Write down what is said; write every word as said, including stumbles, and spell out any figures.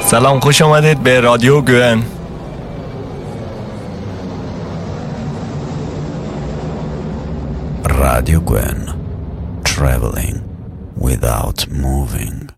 سلام، خوش آمدید به رادیو گوئن. Radio Gwen, traveling without moving.